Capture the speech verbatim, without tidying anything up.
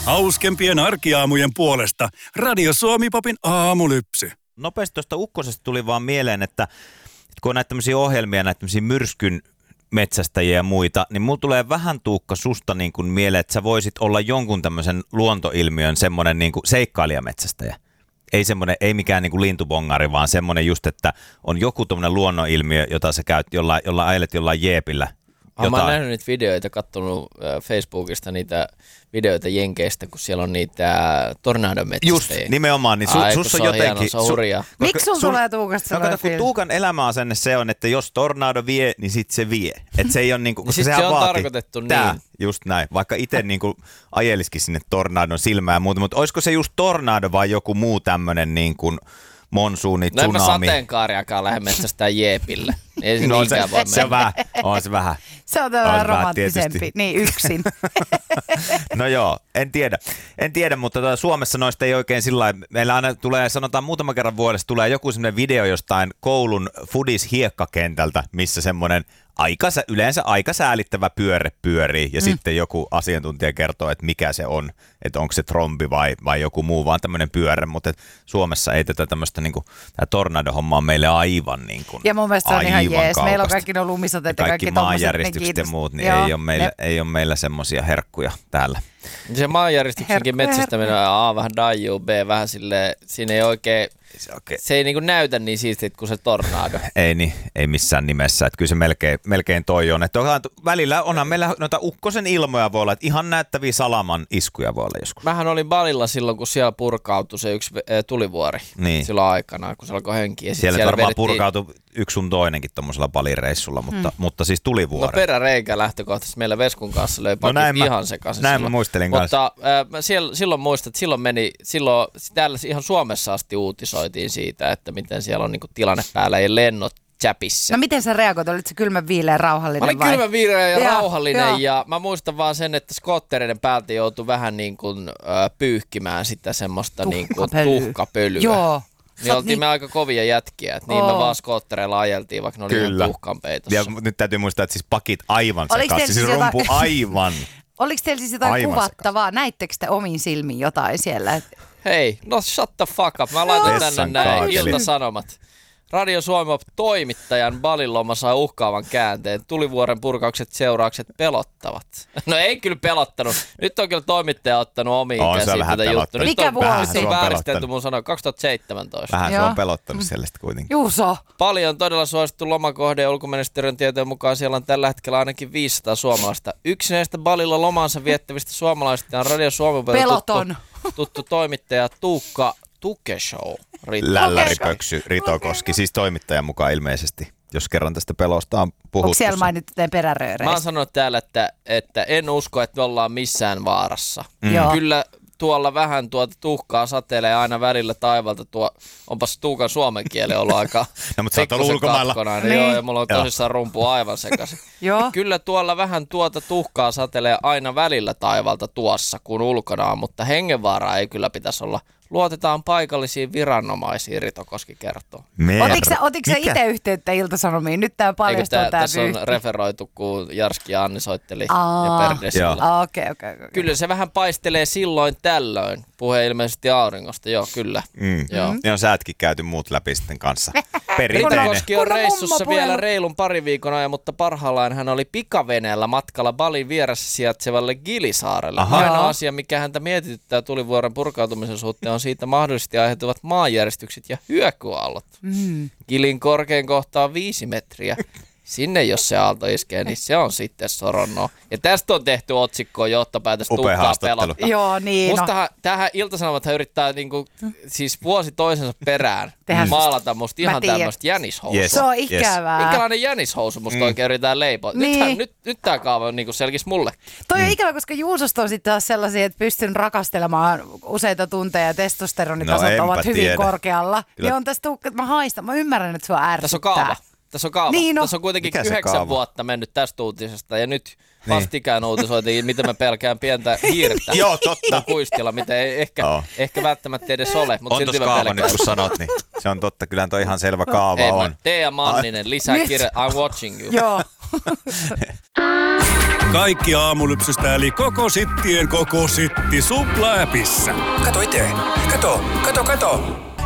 Hauskempien arkiaamujen puolesta Radio Suomi-popin aamulypsy. Nopeasti tuosta ukkosesta tuli vaan mieleen, että kun on näitä tämmöisiä ohjelmia, näitä tämmöisiä myrskyn metsästäjiä ja muita, niin mulla tulee vähän Tuukka susta niin kuin mieleen, että sä voisit olla jonkun tämmöisen luontoilmiön semmoinen niin kuin seikkailijametsästäjä. Ei semmoinen, ei mikään niin kuin lintubongari, vaan semmoinen just, että on joku tommoinen luonnonilmiö, jota sä käyt, jolla, jolla ajelet jollain jeepillä. Ah, mä oon nähnyt niitä videoita, kattonut äh, Facebookista niitä videoita Jenkeistä, kun siellä on niitä tornadometsästäjiä. Just, nimenomaan. Niin su, Ai, sus on se on jotenkin... hieno, se on hurjaa. Miksi sun tulee Tuukasta no, sellainen kun Tuukan elämäasenne se on, että jos tornado vie, niin sit se vie. Että se ei ole niinku... Siis se on vaati, tarkoitettu tää, niin. Just näin. Vaikka itse niinku ajelisikin sinne tornadon silmään ja muuta, mutta olisiko se just tornado vai joku muu tämmönen niin kuin monsuuni, tsunami? No en mä sateenkaariakaan lähde metsästään jeepille. Ei se no, niinkään se, voi se on vähän, on se vähän. Se on vähän romanttisempi, niin yksin. No joo, en tiedä. En tiedä, mutta tuota, Suomessa noista ei oikein sillä lailla. Meillä aina tulee, sanotaan muutaman kerran vuodessa, tulee joku semmoinen video jostain koulun fudis-hiekkakentältä, missä semmoinen aika, yleensä aika säälittävä pyörre pyörii ja mm. sitten joku asiantuntija kertoo, että mikä se on, että onko se trombi vai, vai joku muu, vaan tämmöinen pyörre, mutta Suomessa ei tätä tämmöistä, niin kuin, tämä tornado-homma on meille aivan niin kuin, ja mun mielestä se on ihan jees. kaukasta. Meillä on kaikki nuo lumisateet ja kaikki, kaikki maanjäristykset ja muut, niin joo, ei ole meillä, ne... ei ole meillä semmoisia herkkuja täällä. Se maanjäristyksenkin metsästäminen on A vähän daijuu, B vähän silleen, siinä ei oikein, se, okay. se ei niinku näytä niin siistiä kuin se tornado. Ei niin, ei missään nimessä, että kyllä se melkein, melkein toi on. Että välillä onhan meillä noita ukkosen ilmoja voi olla, että ihan näyttäviä salaman iskuja voi olla joskus. Mähän olin Balilla silloin, kun siellä purkautui se yksi tulivuori niin. Silloin aikanaan, kun se alkoi henkiä. Siellä, siellä varmaan vedettiin... purkautui yksi sun toinenkin tuommoisella Balireissulla, mutta, hmm. mutta siis tulivuori. No peräreikä lähtökohtaisesti meillä Veskun kanssa löi pakit no ihan sekaisin. Näin silloin. Mä muistelin kanssa. Mutta äh, siellä, silloin muistat, että silloin meni, silloin täällä ihan Suomessa asti uutisoitiin siitä, että miten siellä on niinku tilanne päällä ja lennot Chapissä. No miten sä reagoit? Olit sä kylmän viileä ja rauhallinen vai? Mä olin kylmän viileä ja, ja rauhallinen ja. ja mä muistan vaan sen, että skoottereiden päältä joutui vähän niin kuin äh, pyyhkimään sitä semmoista niin kuin tuhkapölyä. Joo. Niin oltiin niin... me aika kovia jätkiä, että niin oh. me vaan skoottereilla ajeltiin, vaikka ne oli Kyllä. ihan tuhkan peitossa. Ja nyt täytyy muistaa, että siis pakit aivan sekaisin, siis rumpu jotain... aivan. Oliko teillä siis jotain aivan kuvattavaa? Sekas. Näittekö te omiin silmiin jotain siellä? Hei, no shut the fuck up. Mä laitan no. tänne näin Ilta-Sanomat. Radio Suomi toimittajan Baliloma saa uhkaavan käänteen. Tulivuoren purkaukset seuraukset pelottavat. No ei kyllä pelottanut. Nyt on kyllä toimittaja ottanut omiin on käsiin tätä juttua. Mikä on, vuosi? Nyt on vääristelty mun sanoa kaksituhattaseitsemäntoista. Vähän se on pelottanut sellaista kuitenkin. Juuso. Paljon todella suosittu lomakohde ja ulkoministeriön tietojen mukaan siellä on tällä hetkellä ainakin viisisataa suomalaista. Yksi näistä Balilla lomansa viettävistä suomalaisista on Radio Suomi Peloton. Tuttu, tuttu toimittaja Tuukka Tukeshow. Lälläripöksy Ritokoski, siis toimittajan mukaan ilmeisesti, jos kerran tästä pelosta on puhuttu. Onko siellä mainittu teidän perärööreistä? Mä oon sanonut täällä, että, että en usko, että me ollaan missään vaarassa. Mm. Kyllä tuolla vähän tuota tuhkaa satelee aina välillä taivalta. Tuo, onpas Tuukan suomen kieli ollut aika no, mutta sä oot ollut ulkomailla. Niin. Joo, ja mulla on tosissaan rumpu aivan sekaisin. Kyllä tuolla vähän tuota tuhkaa satelee aina välillä taivalta tuossa kuin ulkona, mutta hengenvaaraa ei kyllä pitäisi olla. Luotetaan paikallisiin viranomaisiin, Ritokoski kertoo. Otitko sä itse yhteyttä Ilta-Sanomiin? Nyt tää paljastuu tää Tässä pyyhti. on referoitu, kun Jarski ja Anni soitteli Aa, ja Perdesillä. Okay, okay, okay. Kyllä se vähän paistelee silloin tällöin. Puhe ilmeisesti auringosta, joo kyllä. Mm. Joo. Ja on säätkin käyty muut läpi sitten kanssa. Perinteinen. Ritokoski on reissussa vielä reilun pari viikon ajan, mutta parhaillaan hän oli pikaveneellä matkalla Balin vieressä sijaitsevalle Gilisaarelle. Aha. Ainoa asia, mikä häntä mietityttää tulivuoren purkautumisen suhteen, on siitä mahdollisesti aiheutuvat maanjäristykset ja hyökyaallot. Mm. Gilin korkein kohta on viisi metriä. Sinne jos se aalto iskee, niin se on sitten soronnoa. Ja tästä on tehty otsikkoa johtopäätös Tuukkaa pelottaa. Joo, niin. Mustahan no. tähän Ilta-Sanomathan yrittää niinku, siis vuosi toisensa perään Tehän maalata musta ihan tämmöistä jänishousua. Yes. Se on ikävää. Minkälainen jänishousu musta mm. oikein yritetään leipoa. Niin. Nythän, nyt, nyt tää kaava on niinku selkis mulle. Toi mm. on ikävä, koska Juusosta on sitten taas sellaisia, että pystyn rakastelemaan useita tunteja ja testosteronitasot no, ovat hyvin tiedä. korkealla. Kyllä. Ja on tässä Tuukka, että mä haistan. Mä ymmärrän, että sua ärsyttää. Tässä on kaava. Tässä on kaava. Niin, no. Tässä on kuitenkin Mikä yhdeksän vuotta mennyt tästä uutisesta ja nyt vastikään uutisoitiin, miten mä pelkään pientä hiirtä. Joo, totta. Kuistilla, mitä ei ehkä, oh. ehkä välttämättä edes ole, mutta on silti mä kaava pelkään. nyt, kun sanot, niin se on totta. Kyllähän toi ihan selvä kaava ei, on. Tea Manninen, lisää kirja, I'm watching you. Joo. Kaikki Aamulypsystä eli koko sittien koko sitti Supla-äpissä. Kato itse. Kato, kato, kato.